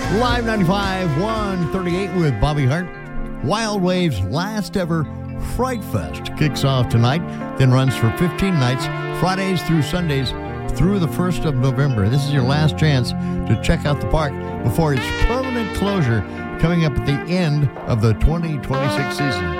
Live 95, 138 with Bobby Hart. Wild Wave's last ever Fright Fest kicks off tonight, then runs for 15 nights, Fridays through Sundays, through the 1st of November. This is your last chance to check out the park before its permanent closure coming up at the end of the 2026 season.